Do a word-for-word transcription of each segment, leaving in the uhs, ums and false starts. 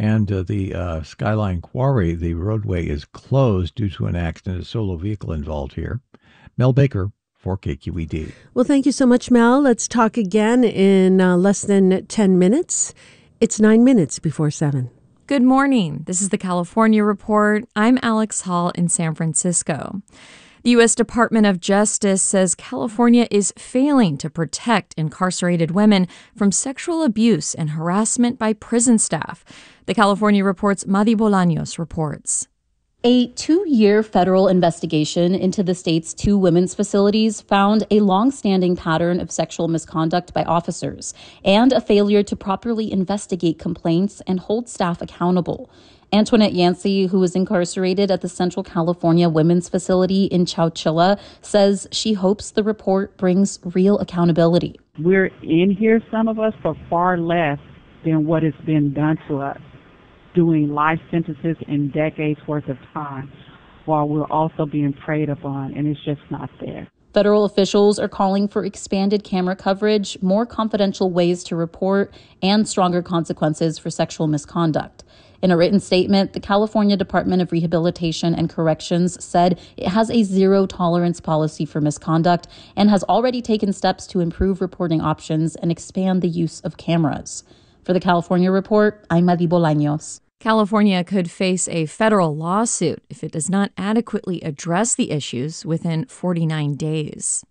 And uh, the uh, Skyline Quarry, the roadway is closed due to an accident, a solo vehicle involved here. Mel Baker for K Q E D. Well, thank you so much, Mel. Let's talk again in uh, less than ten minutes. It's nine minutes before seven. Good morning. This is the California Report. I'm Alex Hall in San Francisco. The U S Department of Justice says California is failing to protect incarcerated women from sexual abuse and harassment by prison staff. The California Report's Madi Bolaños reports. A two-year federal investigation into the state's two women's facilities found a long-standing pattern of sexual misconduct by officers and a failure to properly investigate complaints and hold staff accountable. Antoinette Yancey, who was incarcerated at the Central California Women's Facility in Chowchilla, says she hopes the report brings real accountability. We're in here, some of us, for far less than what has been done to us, doing life sentences and decades worth of time, while we're also being preyed upon, and it's just not there. Federal officials are calling for expanded camera coverage, more confidential ways to report, and stronger consequences for sexual misconduct. In a written statement, the California Department of Rehabilitation and Corrections said it has a zero-tolerance policy for misconduct and has already taken steps to improve reporting options and expand the use of cameras. For the California Report, I'm Madi Bolaños. California could face a federal lawsuit if it does not adequately address the issues within forty-nine days.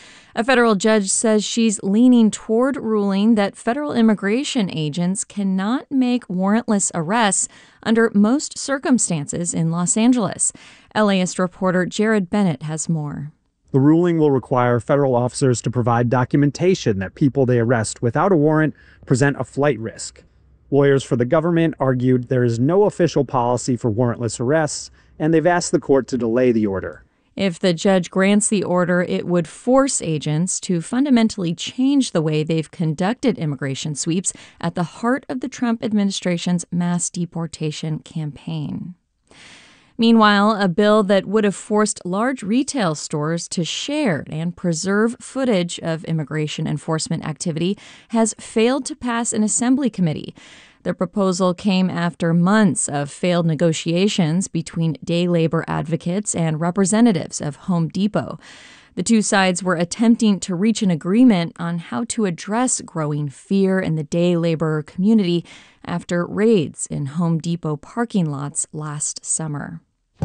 A federal judge says she's leaning toward ruling that federal immigration agents cannot make warrantless arrests under most circumstances in Los Angeles. LAist reporter Jared Bennett has more. The ruling will require federal officers to provide documentation that people they arrest without a warrant present a flight risk. Lawyers for the government argued there is no official policy for warrantless arrests, and they've asked the court to delay the order. If the judge grants the order, it would force agents to fundamentally change the way they've conducted immigration sweeps at the heart of the Trump administration's mass deportation campaign. Meanwhile, a bill that would have forced large retail stores to share and preserve footage of immigration enforcement activity has failed to pass an assembly committee. The proposal came after months of failed negotiations between day labor advocates and representatives of Home Depot. The two sides were attempting to reach an agreement on how to address growing fear in the day laborer community after raids in Home Depot parking lots last summer.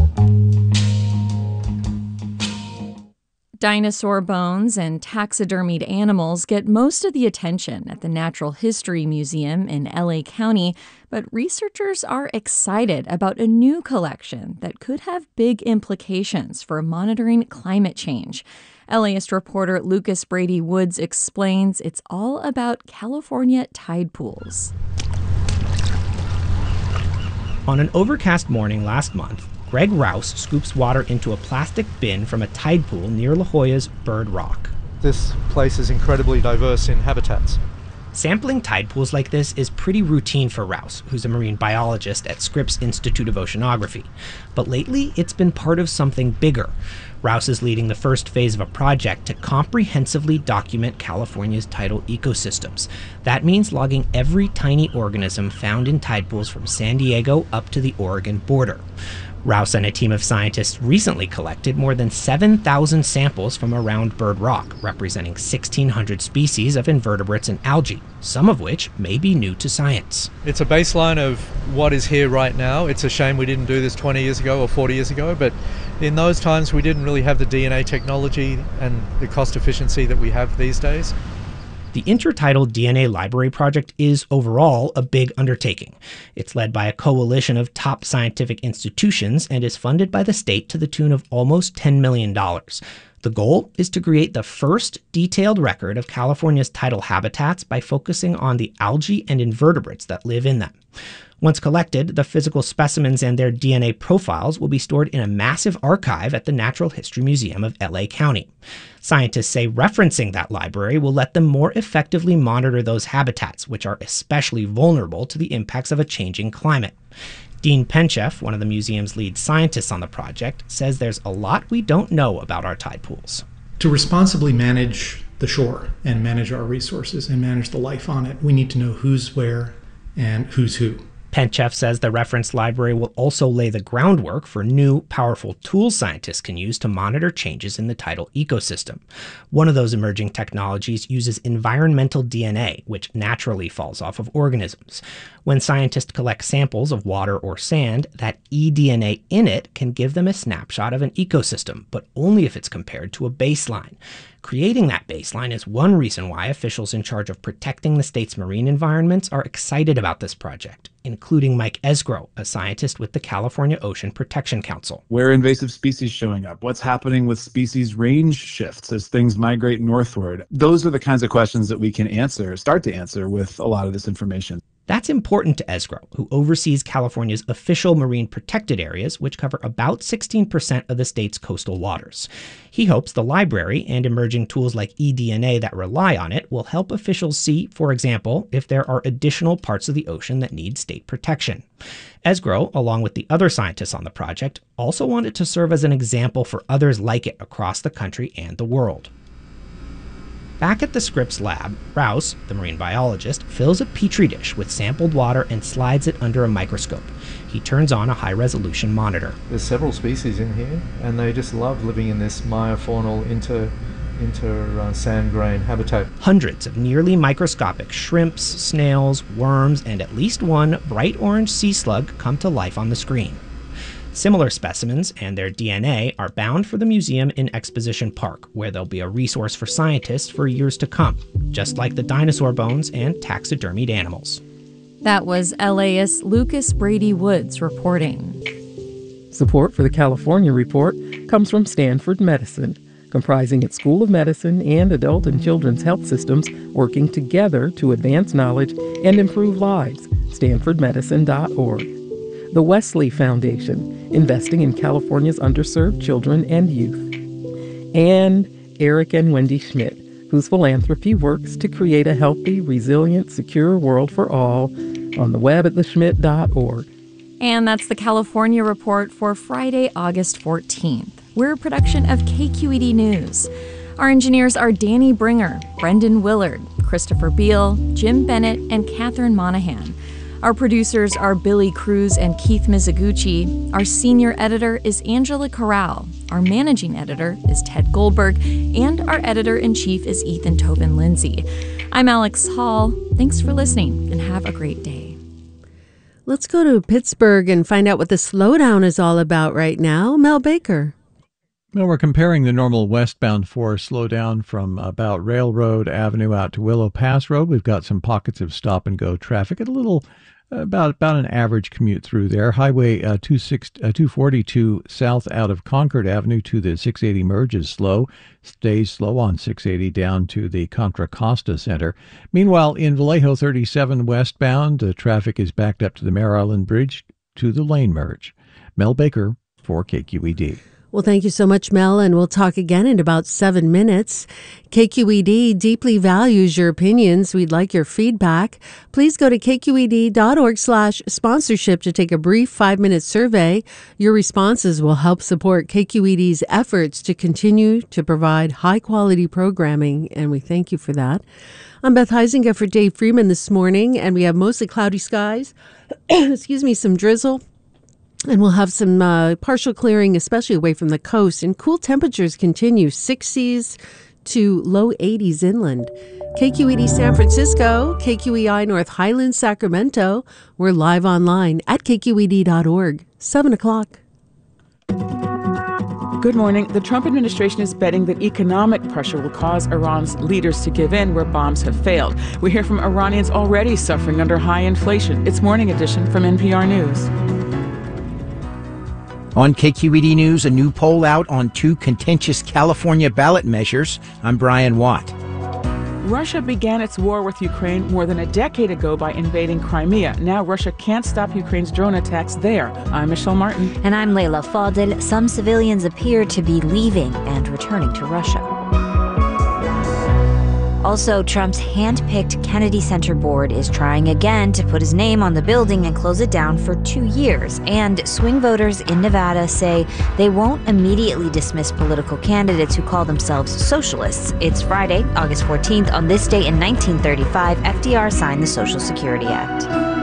Dinosaur bones and taxidermied animals get most of the attention at the Natural History Museum in L A County, but researchers are excited about a new collection that could have big implications for monitoring climate change. LAist reporter Lucas Brady Woods explains it's all about California tide pools. On an overcast morning last month, Greg Rouse scoops water into a plastic bin from a tide pool near La Jolla's Bird Rock. This place is incredibly diverse in habitats. Sampling tide pools like this is pretty routine for Rouse, who's a marine biologist at Scripps Institute of Oceanography. But lately, it's been part of something bigger. Rouse is leading the first phase of a project to comprehensively document California's tidal ecosystems. That means logging every tiny organism found in tide pools from San Diego up to the Oregon border. Rouse and a team of scientists recently collected more than seven thousand samples from around Bird Rock, representing sixteen hundred species of invertebrates and algae, some of which may be new to science. It's a baseline of what is here right now. It's a shame we didn't do this twenty years ago or forty years ago, but in those times we didn't really have the D N A technology and the cost efficiency that we have these days. The Intertidal D N A Library Project is overall a big undertaking. It's led by a coalition of top scientific institutions and is funded by the state to the tune of almost ten million dollars. The goal is to create the first detailed record of California's tidal habitats by focusing on the algae and invertebrates that live in them. Once collected, the physical specimens and their D N A profiles will be stored in a massive archive at the Natural History Museum of L A County. Scientists say referencing that library will let them more effectively monitor those habitats, which are especially vulnerable to the impacts of a changing climate. Dean Penchef, one of the museum's lead scientists on the project, says there's a lot we don't know about our tide pools. To responsibly manage the shore and manage our resources and manage the life on it, we need to know who's where and who's who. Penchef says the reference library will also lay the groundwork for new, powerful tools scientists can use to monitor changes in the tidal ecosystem. One of those emerging technologies uses environmental D N A, which naturally falls off of organisms. When scientists collect samples of water or sand, that eDNA in it can give them a snapshot of an ecosystem, but only if it's compared to a baseline. Creating that baseline is one reason why officials in charge of protecting the state's marine environments are excited about this project, including Mike Esgro, a scientist with the California Ocean Protection Council. Where are invasive species showing up? What's happening with species range shifts as things migrate northward? Those are the kinds of questions that we can answer, start to answer with a lot of this information. That's important to Esgro, who oversees California's official marine protected areas, which cover about sixteen percent of the state's coastal waters. He hopes the library and emerging tools like eDNA that rely on it will help officials see, for example, if there are additional parts of the ocean that need state protection. Esgro, along with the other scientists on the project, also wanted to serve as an example for others like it across the country and the world. Back at the Scripps lab, Rouse, the marine biologist, fills a petri dish with sampled water and slides it under a microscope. He turns on a high-resolution monitor. There's several species in here, and they just love living in this myofaunal inter, inter uh, sand grain habitat. Hundreds of nearly microscopic shrimps, snails, worms, and at least one bright orange sea slug come to life on the screen. Similar specimens and their D N A are bound for the museum in Exposition Park, where they'll be a resource for scientists for years to come, just like the dinosaur bones and taxidermied animals. That was L A S Lucas Brady Woods reporting. Support for the California Report comes from Stanford Medicine, comprising its School of Medicine and adult and children's health systems working together to advance knowledge and improve lives. stanford medicine dot org. The Wesley Foundation, investing in California's underserved children and youth. And Eric and Wendy Schmidt, whose philanthropy works to create a healthy, resilient, secure world for all, on the web at the schmidt dot org. And that's the California Report for Friday, August fourteenth. We're a production of K Q E D News. Our engineers are Danny Bringer, Brendan Willard, Christopher Beal, Jim Bennett, and Catherine Monahan. Our producers are Billy Cruz and Keith Mizuguchi. Our senior editor is Angela Corral. Our managing editor is Ted Goldberg. And our editor-in-chief is Ethan Tobin Lindsay. I'm Alex Hall. Thanks for listening, and have a great day. Let's go to Pittsburgh and find out what the slowdown is all about right now. Mel Baker. Well, we're comparing the normal westbound four slowdown from about Railroad Avenue out to Willow Pass Road. We've got some pockets of stop-and-go traffic at a little, about about an average commute through there. Highway uh, two forty-two south out of Concord Avenue to the six eighty merge is slow. Stays slow on six eighty down to the Contra Costa Center. Meanwhile, in Vallejo thirty-seven westbound, uh, traffic is backed up to the Mare Island Bridge to the lane merge. Mel Baker for K Q E D. Well, thank you so much, Mel, and we'll talk again in about seven minutes. K Q E D deeply values your opinions. We'd like your feedback. Please go to k q e d dot org slash sponsorship to take a brief five-minute survey. Your responses will help support K Q E D's efforts to continue to provide high-quality programming, and we thank you for that. I'm Beth Heisinger for Dave Freeman this morning, and we have mostly cloudy skies. Excuse me, some drizzle. And we'll have some uh, partial clearing, especially away from the coast. And cool temperatures continue, sixties to low eighties inland. K Q E D San Francisco, K Q E I North Highlands, Sacramento. We're live online at k q e d dot org. seven o'clock. Good morning. The Trump administration is betting that economic pressure will cause Iran's leaders to give in where bombs have failed. We hear from Iranians already suffering under high inflation. It's Morning Edition from N P R News. On K Q E D News, a new poll out on two contentious California ballot measures. I'm Brian Watt. Russia began its war with Ukraine more than a decade ago by invading Crimea. Now Russia can't stop Ukraine's drone attacks there. I'm Michelle Martin. And I'm Leila Fadel. Some civilians appear to be leaving and returning to Russia. Also, Trump's hand-picked Kennedy Center board is trying again to put his name on the building and close it down for two years. And swing voters in Nevada say they won't immediately dismiss political candidates who call themselves socialists. It's Friday, August fourteenth. On this day in nineteen thirty-five, F D R signed the Social Security Act.